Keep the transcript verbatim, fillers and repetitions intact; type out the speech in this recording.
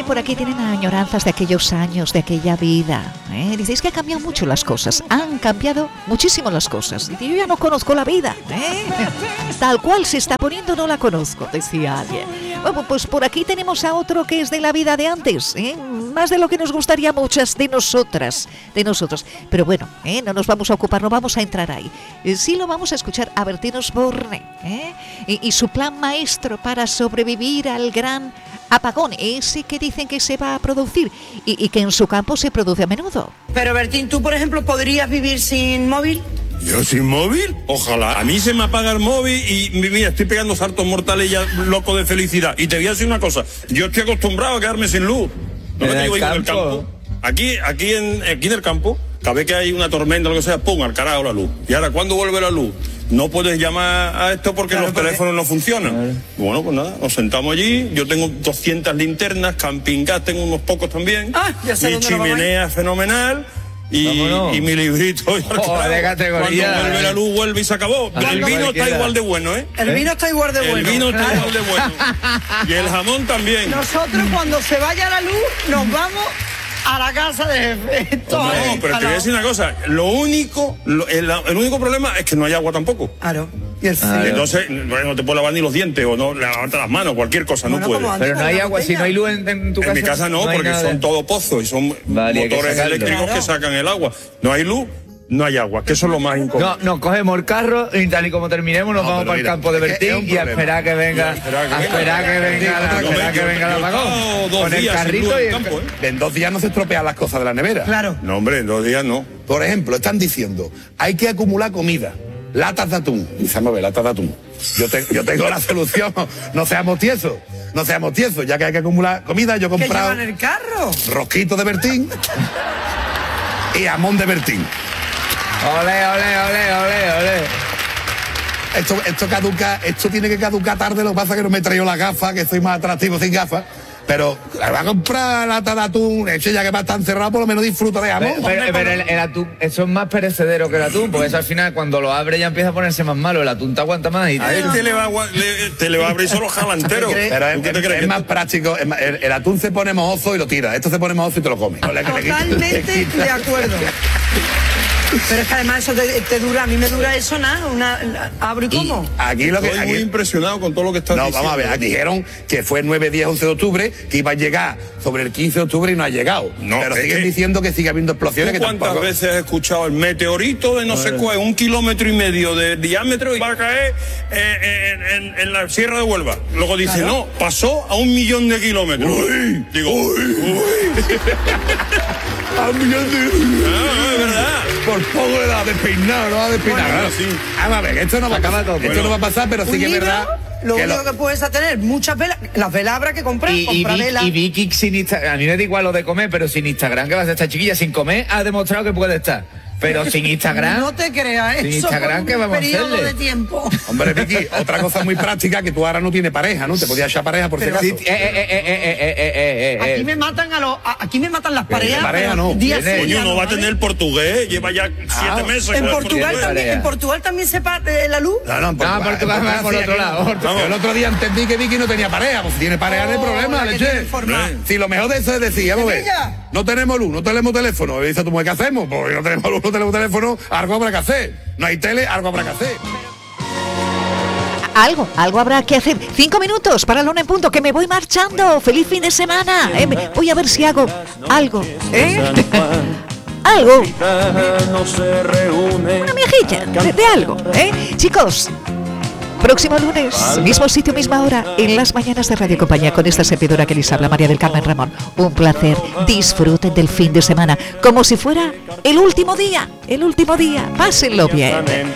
también por aquí tienen añoranzas de aquellos años, de aquella vida. ¿eh? Dice, es que han cambiado mucho las cosas. Han cambiado muchísimo las cosas. Dice, yo ya no conozco la vida. ¿eh? Tal cual se está poniendo, no la conozco, decía alguien. Bueno, pues por aquí tenemos a otro que es de la vida de antes. ¿eh? Más de lo que nos gustaría muchas de nosotras, de nosotros. Pero bueno, ¿eh? no nos vamos a ocupar, no vamos a entrar ahí. Eh, sí lo vamos a escuchar a Bertín Osborne. ¿eh? Y, y su plan maestro para sobrevivir al gran apagón, ese que dicen que se va a producir y, y que en su campo se produce a menudo. Pero Bertín, ¿tú por ejemplo podrías vivir sin móvil? ¿Yo sin móvil? Ojalá. A mí se me apaga el móvil y mira, estoy pegando saltos mortales ya loco de felicidad. Y te voy a decir una cosa, yo estoy acostumbrado a quedarme sin luz. No me digo en el campo. Aquí, aquí en, aquí en el campo, cada vez que hay una tormenta o lo que sea, pum, al carajo la luz. Y ahora, ¿cuándo vuelve la luz? No puedes llamar a esto porque claro, los porque... teléfonos no funcionan. Vale. Bueno, pues nada, nos sentamos allí. Yo tengo doscientas linternas, camping gas, tengo unos pocos también. Ah, ya sé. Mi chimenea fenomenal. Y, y mi librito. Oh, claro, de categoría. Cuando vuelve la luz, vuelve y se acabó. Pero el vino está igual de bueno, ¿eh? El vino está igual de bueno. El vino claro. está igual de bueno. Y el jamón también. Nosotros cuando se vaya la luz, nos vamos a la casa de jefe. No, pero te voy a decir una cosa. Lo único, lo, el, el único problema es que no hay agua tampoco. Claro. Y el ah, entonces no, no te puedes lavar ni los dientes o no lavarte las manos, cualquier cosa, bueno, no puedes. Pero no hay agua, si no hay luz en, en tu casa. En mi casa no, no porque son todo pozos y son vale, motores eléctricos claro. que sacan el agua. No hay luz. No hay agua, que eso es lo más incómodo. No, nos cogemos el carro y tal y como terminemos nos no, vamos para mira, el campo de Bertín y a esperar que venga, a esperar que venga, a esperar que venga el apagón. Con el carrito y el campo, ¿eh? En dos días no se estropean las cosas de la nevera. Claro. No, hombre, en dos días no. Por ejemplo, están diciendo, hay que acumular comida, latas de atún. Dice, a ver, latas de atún. Yo, te, yo tengo la solución, no seamos tiesos. No seamos tiesos, ya que hay que acumular comida, yo he comprado... ¿Qué llevan el carro? Rosquito de Bertín y jamón de Bertín. Ole, ole, ole, ole, ole. Esto, esto caduca, esto tiene que caducar tarde, lo que pasa es que no me he traído las gafas, que soy más atractivo sin gafas. Pero la voy a comprar lata de atún, hecho ya que va a estar encerrado, por lo menos disfruto de jamón. Pero, pero, pero el, el atún, eso es más perecedero que el atún, porque eso al final cuando lo abre ya empieza a ponerse más malo, el atún te aguanta más. Y a él te le va a, le, te le va a abrir solo jala entero. Pero es, es, es más práctico, es más, el, el atún se pone mohoso y lo tira, esto se pone mohoso y te lo comes. Totalmente de acuerdo. Pero es que además eso te, te dura, a mí me dura eso nada, una, abro y como. Aquí lo que Estoy aquí, muy impresionado con todo lo que estás no, diciendo. No, vamos a ver, aquí dijeron que fue el nueve, diez, once de octubre, que iba a llegar sobre el quince de octubre y no ha llegado. No, pero siguen que diciendo que sigue habiendo explosiones. ¿Tú que cuántas tampoco... veces has escuchado el meteorito de no sé cuál, un kilómetro y medio de diámetro y va a caer eh, en, en, en la Sierra de Huelva? Luego dice, claro. no, pasó a un millón de kilómetros. Uy, Digo, uy, uy. A un millón de... No, es verdad. Por poco le da despeinado, no va a despeinar. Bueno, claro, sí. Vamos a ver, esto no va a pasar. Esto bueno. no va a pasar, pero sí que es verdad. Lo único lo... que puedes tener muchas velas, las velas habrá que comprar, y, comprar y, velas. Y Vicky sin Instagram, a mí me da igual lo de comer, pero sin Instagram, que va a ser esta chiquilla, sin comer, ha demostrado que puede estar. Pero sin Instagram. No te creas, sin eso Instagram, ¿qué vamos a hacerle? De tiempo. Hombre, Vicky, otra cosa muy práctica, que tú ahora no tienes pareja, ¿no? Te podías echar pareja por si acaso. Sí, eh, eh, eh, eh, eh, eh, eh, aquí me matan a los, aquí me matan las parejas. Pareja no. Coño, no va a tener portugués, lleva ya siete ah, meses. En Portugal también, en Portugal también se pa eh, la luz. No, no, en Portugal, no, Portugal, Portugal por otro lado. Vamos. El otro día entendí que Vicky no tenía pareja, pues si tiene pareja no hay problema, leche. Si lo mejor de eso es decir, vamos a ver, no tenemos luz, no tenemos teléfono. Y dice, ¿tú qué hacemos? Pues no tenemos luz, no tenemos teléfono. Algo habrá que hacer. No hay tele, algo habrá que hacer. Algo, algo habrá que hacer. Cinco minutos para la una en punto, que me voy marchando. Feliz fin de semana. Eh, voy a ver si hago algo. ¿Eh? Algo. Una miejilla de, de algo. ¿Eh? Chicos, próximo lunes, mismo sitio, misma hora, en las mañanas de Radio Compañía, con esta servidora que les habla, María del Carmen Ramón. Un placer. Disfruten del fin de semana como si fuera el último día. El último día. Pásenlo bien.